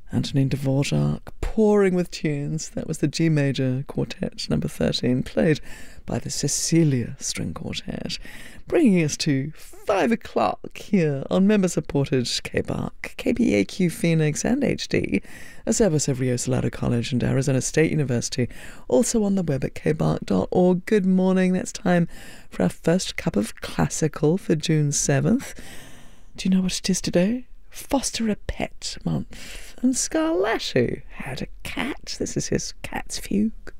Antonin Dvorak, pouring with tunes. That was the G major quartet number 13, played by the Cecilia String Quartet, bringing us to 5 o'clock here on member-supported KBAQ, KBAQ Phoenix and HD, a service of Rio Salado College and Arizona State University, also on the web at kbark.org. Good morning, that's time for our first cup of classical for June 7th. Do you know what it is today? Foster a Pet Month. And Scarlatti had a cat. This is his Cat's Fugue.